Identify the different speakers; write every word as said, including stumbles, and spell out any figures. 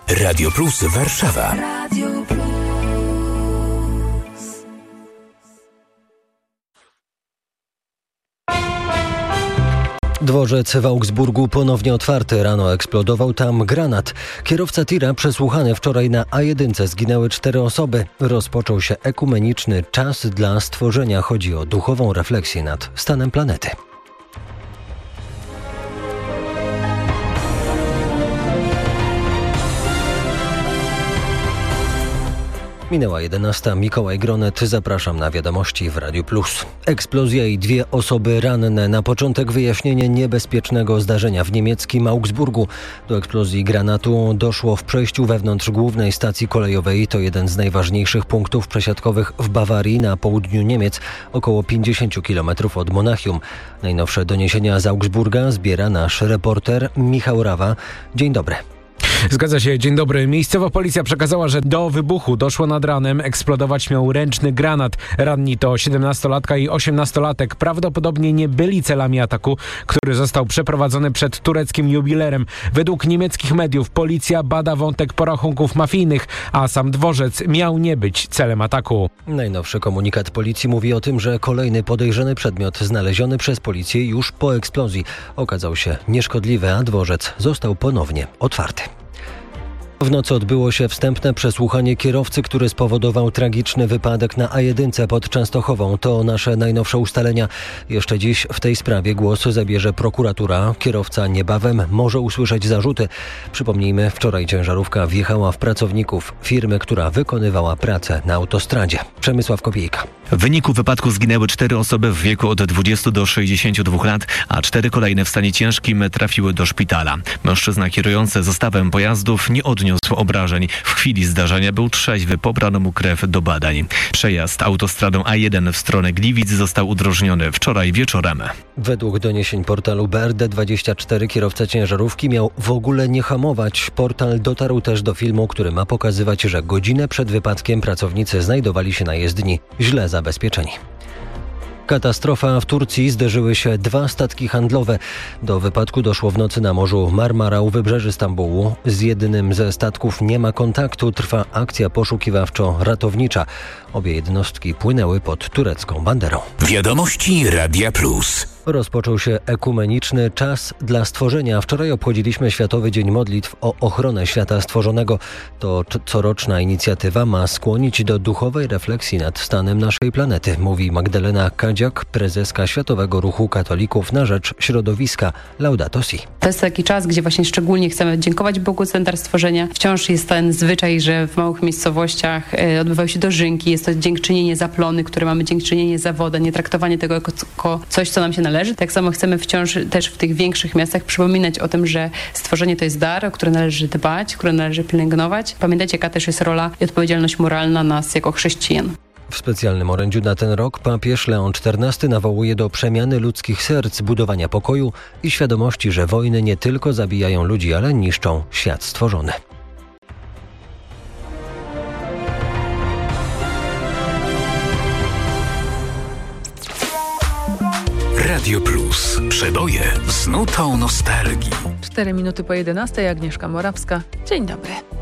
Speaker 1: Radio Plus Warszawa. Radio Plus.
Speaker 2: Dworzec w Augsburgu ponownie otwarty. Rano eksplodował tam granat. Kierowca tira przesłuchany wczoraj na A jeden. Zginęły cztery osoby. Rozpoczął się ekumeniczny czas dla stworzenia. Chodzi o duchową refleksję nad stanem planety. Minęła jedenasta. Mikołaj Gronet. Zapraszam na wiadomości w Radiu Plus. Eksplozja i dwie osoby ranne. Na początek wyjaśnienie niebezpiecznego zdarzenia w niemieckim Augsburgu. Do eksplozji granatu doszło w przejściu wewnątrz głównej stacji kolejowej. To jeden z najważniejszych punktów przesiadkowych w Bawarii na południu Niemiec, około pięćdziesiąt kilometrów od Monachium. Najnowsze doniesienia z Augsburga zbiera nasz reporter Michał Rawa. Dzień dobry.
Speaker 3: Zgadza się, dzień dobry. Miejscowa policja przekazała, że do wybuchu doszło nad ranem. Eksplodować miał ręczny granat. Ranni to siedemnastolatka i osiemnastolatek. Prawdopodobnie nie byli celami ataku, który został przeprowadzony przed tureckim jubilerem. Według niemieckich mediów policja bada wątek porachunków mafijnych, a sam dworzec miał nie być celem ataku.
Speaker 2: Najnowszy komunikat policji mówi o tym, że kolejny podejrzany przedmiot znaleziony przez policję już po eksplozji okazał się nieszkodliwy, a dworzec został ponownie otwarty. W nocy odbyło się wstępne przesłuchanie kierowcy, który spowodował tragiczny wypadek na A jeden pod Częstochową. To nasze najnowsze ustalenia. Jeszcze dziś w tej sprawie głos zabierze prokuratura. Kierowca niebawem może usłyszeć zarzuty. Przypomnijmy, wczoraj ciężarówka wjechała w pracowników firmy, która wykonywała pracę na autostradzie. Przemysław Kopiejka.
Speaker 4: W wyniku wypadku zginęły cztery osoby w wieku od dwudziestu do sześćdziesięciu dwóch lat, a cztery kolejne w stanie ciężkim trafiły do szpitala. Mężczyzna kierujący zestawem pojazdów nie odniósł obrażeń. W chwili zdarzenia był trzeźwy, pobrano mu krew do badań. Przejazd autostradą A jeden w stronę Gliwic został udrożniony wczoraj wieczorem.
Speaker 2: Według doniesień portalu B R D dwadzieścia cztery kierowca ciężarówki miał w ogóle nie hamować. Portal dotarł też do filmu, który ma pokazywać, że godzinę przed wypadkiem pracownicy znajdowali się na jezdni źle zabezpieczeni. Katastrofa w Turcji. Zderzyły się dwa statki handlowe. Do wypadku doszło w nocy na Morzu Marmara u wybrzeży Stambułu. Z jednym ze statków nie ma kontaktu. Trwa akcja poszukiwawczo-ratownicza. Obie jednostki płynęły pod turecką banderą.
Speaker 1: Wiadomości Radia Plus.
Speaker 2: Rozpoczął się ekumeniczny czas dla stworzenia. Wczoraj obchodziliśmy Światowy Dzień Modlitw o ochronę świata stworzonego. To coroczna inicjatywa ma skłonić do duchowej refleksji nad stanem naszej planety, mówi Magdalena Kadziak, prezeska Światowego Ruchu Katolików na rzecz środowiska Laudato Si.
Speaker 5: To jest taki czas, gdzie właśnie szczególnie chcemy dziękować Bogu za ten dar stworzenia. Wciąż jest ten zwyczaj, że w małych miejscowościach odbywają się dożynki. Jest to dziękczynienie za plony, które mamy, dziękczynienie za wodę, nie traktowanie tego jako coś, co nam się należy. Tak samo chcemy wciąż też w tych większych miastach przypominać o tym, że stworzenie to jest dar, o który należy dbać, który należy pielęgnować. Pamiętać, jaka też jest rola i odpowiedzialność moralna nas jako chrześcijan.
Speaker 2: W specjalnym orędziu na ten rok papież Leon czternasty nawołuje do przemiany ludzkich serc, budowania pokoju i świadomości, że wojny nie tylko zabijają ludzi, ale niszczą świat stworzony.
Speaker 1: Radio Plus. Przeboje z nutą nostalgii.
Speaker 6: Cztery minuty po jedenastej. Agnieszka Morawska. Dzień dobry.